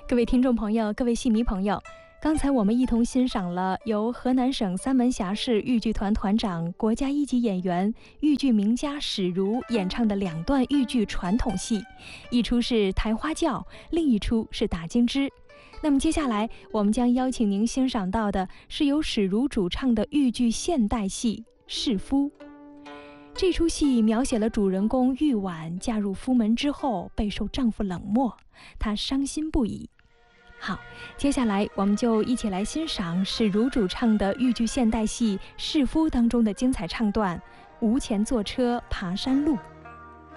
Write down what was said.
各位听众朋友，各位戏迷朋友，刚才我们一同欣赏了由河南省三门峡市豫剧团团长、国家一级演员、豫剧名家史如演唱的2段豫剧传统戏，一出是抬花轿，另一出是打金枝。那么接下来我们将邀请您欣赏到的是由史如主唱的豫剧现代戏《侍夫》。这出戏描写了主人公玉婉嫁入夫门之后备受丈夫冷漠，她伤心不已。好，接下来我们就一起来欣赏史如主唱的豫剧现代戏《侍夫》当中的精彩唱段《无钱坐车爬山路》。